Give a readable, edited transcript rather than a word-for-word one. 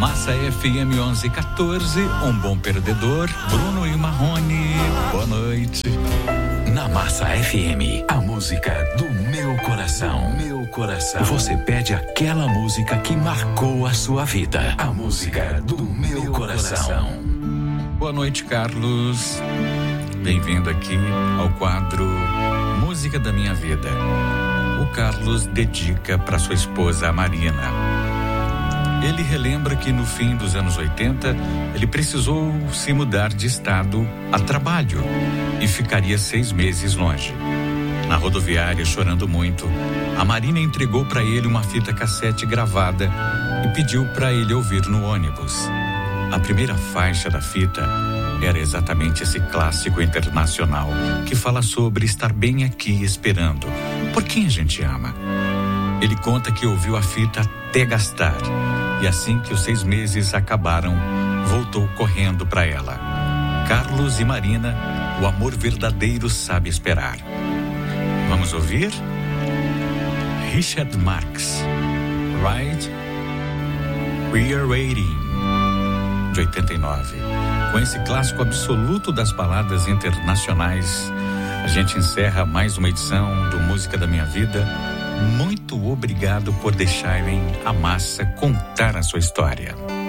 Massa FM 1114, um bom perdedor, Bruno e Marrone, boa noite. Na Massa FM, a música do meu coração. Meu coração. Você pede aquela música que marcou a sua vida. A música do meu coração. Boa noite, Carlos. Bem-vindo aqui ao quadro Música da Minha Vida. O Carlos dedica para sua esposa, Marina. Ele relembra que no fim dos anos 80, ele precisou se mudar de estado a trabalho e ficaria 6 meses longe. Na rodoviária, chorando muito, a Marina entregou para ele uma fita cassete gravada e pediu para ele ouvir no ônibus. A primeira faixa da fita era exatamente esse clássico internacional que fala sobre estar bem aqui esperando por quem a gente ama. Ele conta que ouviu a fita até gastar. E assim que os 6 meses acabaram, voltou correndo para ela. Carlos e Marina, o amor verdadeiro sabe esperar. Vamos ouvir? Richard Marx, Right? We Are Waiting, de 89. Com esse clássico absoluto das baladas internacionais, a gente encerra mais uma edição do Música da Minha Vida. Muito obrigado por deixarem a Massa contar a sua história.